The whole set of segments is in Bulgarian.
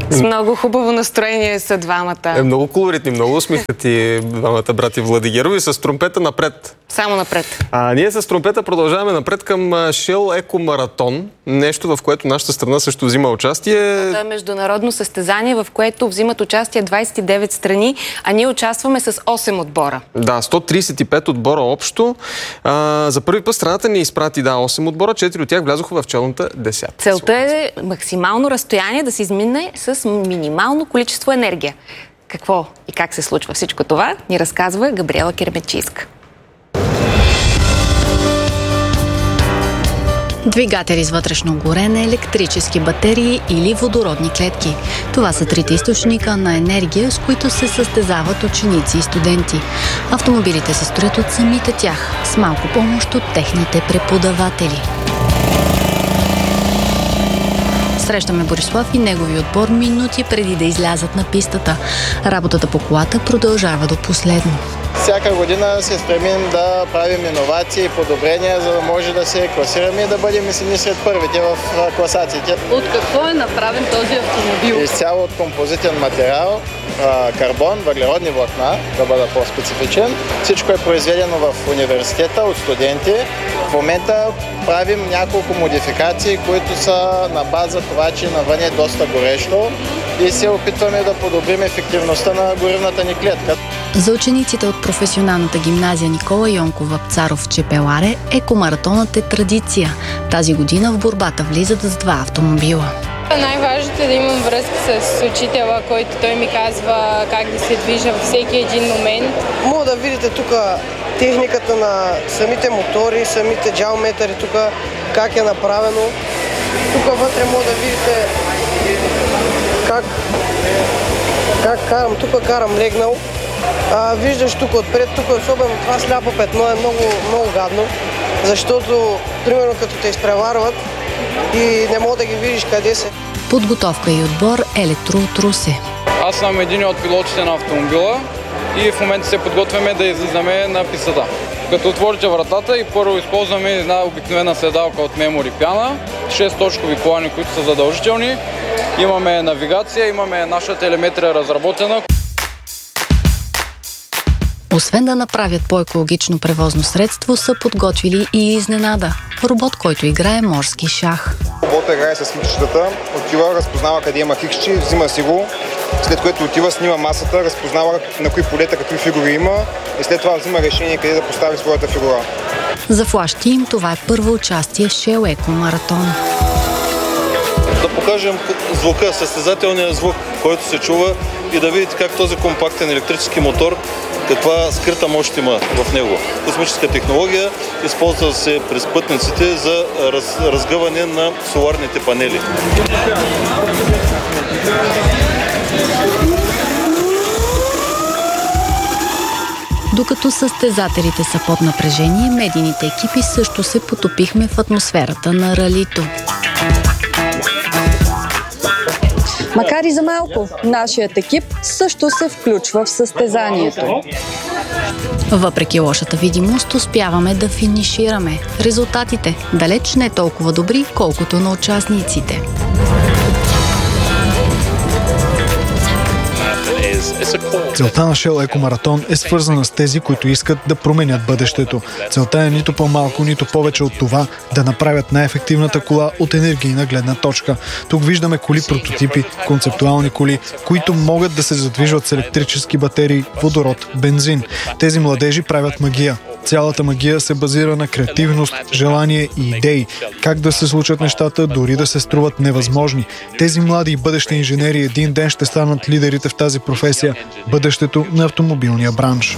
С много хубаво настроение са двамата. Много колоритни, много усмихнати двамата брати Владигерови. С тромпета напред. Само напред. Ние с тромпета продължаваме напред към Shell Еко Маратон. Нещо, в което нашата страна също взима участие. Това е международно състезание, в което взимат участие 29 страни, а ние участваме с 8 отбора. Да, 135 отбора общо. За първи път страната ни изпрати 8 отбора, 4 от тях влязоха в челната десятка. Целта е максимално разстояние да се измине с минимално количество енергия. Какво и как се случва всичко това, ни разказва Габриела Кермечийска. Двигатели с вътрешно горене, електрически батерии или водородни клетки. Това са трите източника на енергия, с които се състезават ученици и студенти. Автомобилите се строят от самите тях, с малко помощ от техните преподаватели. Срещаме Борислав и негови отбор минути преди да излязат на пистата. Работата по колата продължава до последно. Всяка година се стремим да правим иновации и подобрения, за да може да се класираме и да бъдем мислени сред първите в класациите. От какво е направен този автомобил? Изцяло от композитен материал, карбон, въглеродни влакна, да бъда по-специфичен. Всичко е произведено в университета от студенти. В момента правим няколко модификации, които са на база това, че навън е доста горещо и се опитваме да подобрим ефективността на горивната ни клетка. За учениците от професионалната гимназия Никола Йонков Вапцаров в Чепеларе екомаратонът е традиция. Тази година в борбата влизат с 2 автомобила. Най-важното е да имам връзка с учителя, който той ми казва как да се движа във всеки един момент. Мога да видите тук техниката на самите мотори, самите джаометри, тук как е направено. Тук вътре мога да видите как карам. Тук карам легнал. Виждаш тук отпред, тук особено това сляпо петно е много, много гадно, защото, примерно, като те изпреварват и не мога да ги видиш къде са. Подготовка и отбор Електро от Русе. Аз съм един от пилотите на автомобила и в момента се подготвяме да излизаме на пистата. Като отворите вратата и първо използваме една обикновена седалка от Memory Piano, 6-точкови колани, които са задължителни. Имаме навигация, имаме наша телеметрия разработена. Освен да направят по-екологично превозно средство, са подготвили и изненада – робот, който играе морски шах. Роботът играе с мишчетата, отива, разпознава къде има хиксчи, взима си го, след което отива, снима масата, разпознава на кои полета какви фигури има и след това взима решение къде да постави своята фигура. За Flash Team това е първо участие в Shell Еко Маратон. Да покажем звука, състезателния звук, който се чува и да видите как този компактен електрически мотор, каква скрита мощ има в него. Космическа технология използва се през пътниците за разгъване на соларните панели. Докато състезателите са под напрежение, медийните екипи също се потопихме в атмосферата на ралито. Макар и за малко, нашият екип също се включва в състезанието. Въпреки лошата видимост, успяваме да финишираме. Резултатите далеч не толкова добри, колкото на участниците. Целта на Shell Еко Маратон е свързана с тези, които искат да променят бъдещето. Целта е нито по-малко, нито повече от това да направят най-ефективната кола от енергийна гледна точка. Тук виждаме коли-прототипи, концептуални коли, които могат да се задвижват с електрически батерии, водород, бензин. Тези младежи правят магия. Цялата магия се базира на креативност, желание и идеи. Как да се случат нещата, дори да се струват невъзможни. Тези млади и бъдещи инженери един ден ще станат лидерите в тази професия, бъдещето на автомобилния бранш.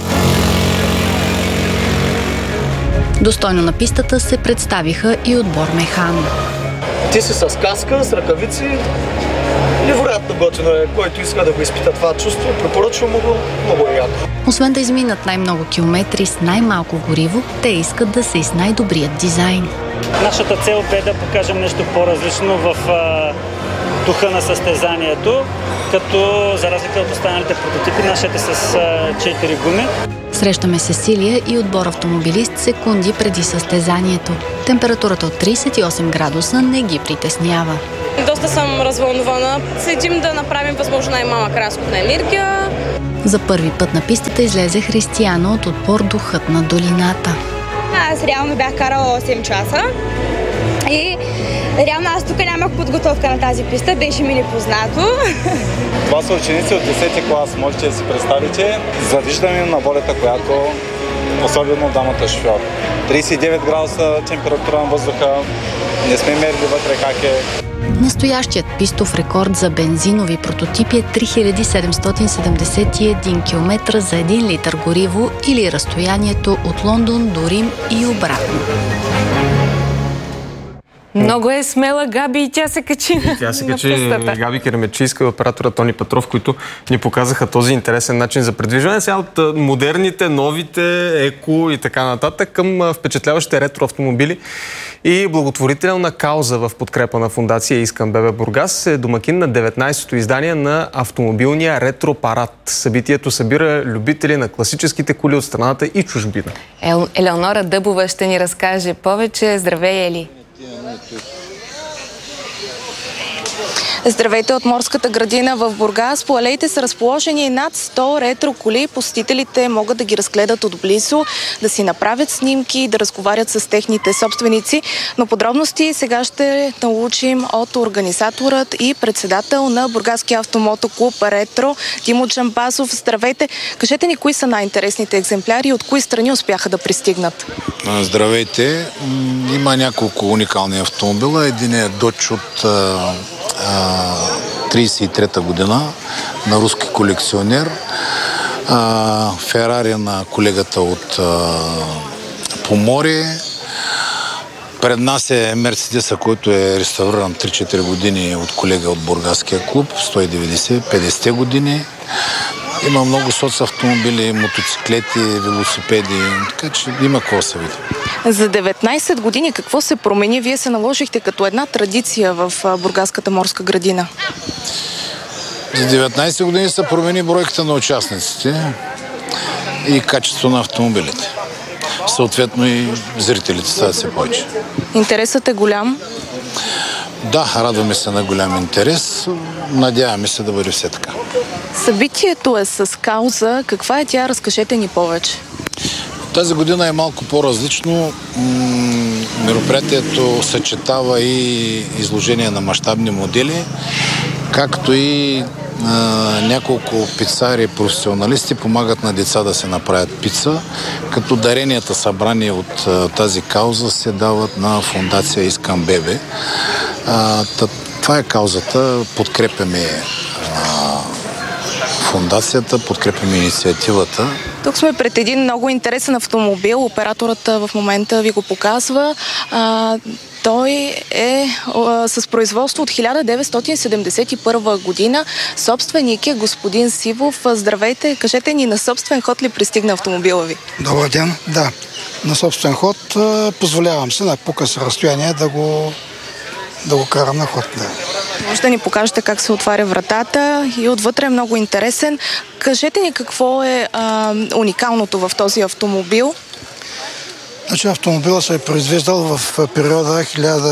Достойно на пистата се представиха и отбор Механо. Ти си с каска, с ръкавици. Невероятно готино е, който иска да го изпита това чувство, препоръчвам му го, много е яко. Освен да изминат най-много километри с най-малко гориво, те искат да са и с най-добрият дизайн. Нашата цел бе да покажем нещо по-различно в духа на състезанието, като за разлика от останалите прототипи, нашите с 4 гуми. Срещаме Сесилия и отбор автомобилист секунди преди състезанието. Температурата от 38 градуса не ги притеснява. Доста съм развълнувана. Следим да направим възможно най-малък разход на енергия. За първи път на пистата излезе Християна от отбор Духът на долината. Аз реално бях карала 8 часа и реално аз тук нямах подготовка на тази писта, беше ми непознато. Това са ученици от 10 клас, можете да си представите. Завиждаме на волята, която особено дамата шофьор. 39 градуса температура на въздуха, не сме мерили вътре как е. Настоящият пистов рекорд за бензинови прототипи е 3771 км за 1 литър гориво или разстоянието от Лондон до Рим и обратно. Много е смела Габи и тя се качи на пистата. Габи Керемечийска и оператора Тони Петров, които ни показаха този интересен начин за предвижване. Сега от модерните, новите, еко и така нататък към впечатляващите ретро автомобили. И благотворителна кауза в подкрепа на фондация Искам ББ Бургас е домакин на 19-то издание на автомобилния ретро-парад. Събитието събира любители на класическите коли от страната и чужбина. Елеонора Дъбова ще ни разкаже повече. Здравей, Ели! Здравейте от Морската градина в Бургас. По алеите са разположени над 100 ретро коли. Посетителите могат да ги разгледат отблизо, да си направят снимки, да разговарят с техните собственици. Но подробности сега ще научим от организаторът и председател на Бургаския автомотоклуб Ретро Димо Джамбазов. Здравейте! Кажете ни, кои са най-интересните екземпляри и от кои страни успяха да пристигнат? Здравейте! Има няколко уникални автомобила. Един е Dodge от 1933 година на руски колекционер. Ферари на колегата от Поморие. Пред нас е Мерцедеса, който е реставриран 3-4 години от колега от Бургаския клуб, 190-50 години. Има много соцавтомобили, мотоциклети, велосипеди, така че има какво се види. За 19 години какво се промени? Вие се наложихте като една традиция в Бургаската морска градина. За 19 години се промени бройката на участниците и качество на автомобилите. Съответно и зрителите стават все повече. Интересът е голям? Да, радваме се на голям интерес. Надяваме се да бъде все така. Събитието е с кауза. Каква е тя? Разкажете ни повече. Тази година е малко по-различно. Мероприятието съчетава и изложение на мащабни модели, както и няколко пицари професионалисти помагат на деца да се направят пица, като даренията събрани от тази кауза се дават на фондация Искам ББ. Това е каузата. Подкрепяме фондацията, подкрепяме инициативата. Тук сме пред един много интересен автомобил. Операторът в момента ви го показва. Той е с производство от 1971 година. Собственик е господин Сивов. Здравейте, кажете ни, на собствен ход ли пристигна автомобила ви? Добър ден, да. На собствен ход позволявам се на по-късно разстояние да го карам на ход. Да. Може да ни покажете как се отваря вратата и отвътре е много интересен. Кажете ни какво е уникалното в този автомобил. Значи автомобилът се е произвеждал в периода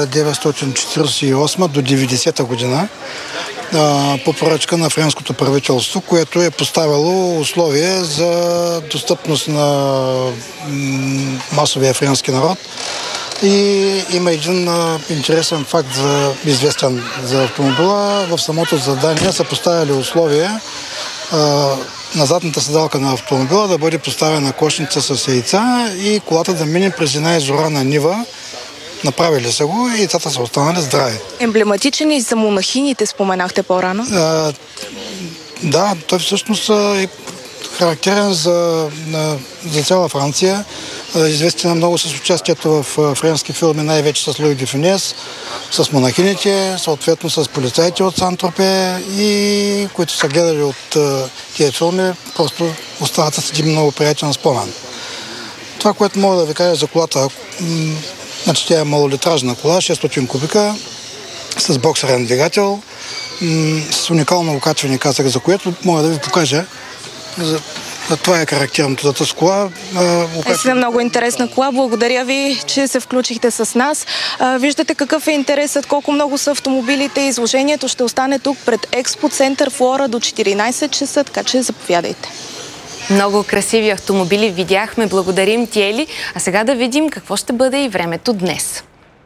1948 до 90 година по поръчка на френското правителство, което е поставило условия за достъпност на масовия френски народ. И има един интересен факт, известен за автомобила. В самото задание са поставили условия на задната седалка на автомобила да бъде поставена кошница с яйца и колата да мине през една изорана нива. Направили са го и децата са останали здрави. Емблематичен и за монахините споменахте по-рано? Да, той всъщност е характерен за цяла Франция. Известен много с участието в френски филми, най-вече с Луи де Фюнес, с монахините, съответно с полицаите от Сан-Тропе и които са гледали от тези филми, просто остават с един много приятелен спомен. Това, което мога да ви кажа за колата, значи тя е малолитражна кола, 600 кубика, с боксерен двигател, с уникално окачване касък, за което мога да ви покажа. Това е характерното за тази кола. Наистина много интересна кола. Благодаря ви, че се включихте с нас. Виждате какъв е интересът, колко много са автомобилите. Изложението ще остане тук пред Експо Център Флора до 14 часа, така че заповядайте. Много красиви автомобили видяхме. Благодарим ти, Ели. А сега да видим какво ще бъде и времето днес.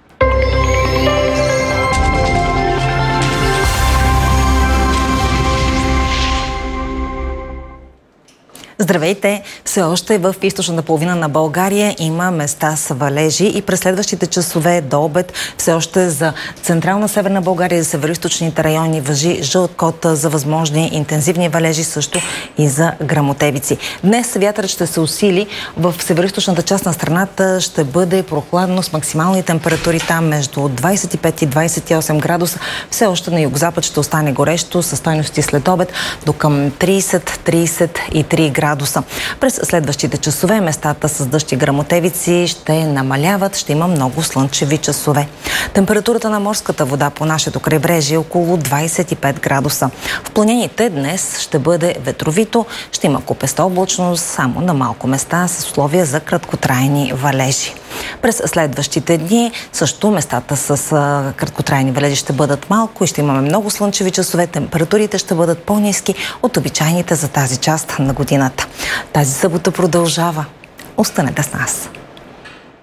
Здравейте! Все още в източната половина на България има места с валежи и през следващите часове до обед все още за централна Северна България и за североизточните райони важи жълт код за възможни интензивни валежи, също и за гръмотевици. Днес вятърът ще се усили. В североизточната част на страната ще бъде прохладно с максимални температури там между 25 и 28 градуса. Все още на югозапад ще остане горещо със стойности след обед до към 30-33 градуса. През следващите часове местата с дъжд и гръмотевици ще намаляват, ще има много слънчеви часове. Температурата на морската вода по нашето крайбрежие е около 25 градуса. В планините днес ще бъде ветровито, ще има купеста облачност само на малко места с условия за краткотрайни валежи. През следващите дни също местата с краткотрайни валежи ще бъдат малко и ще имаме много слънчеви часове. Температурите ще бъдат по-ниски от обичайните за тази част на годината. Тази събота продължава. Останете с нас.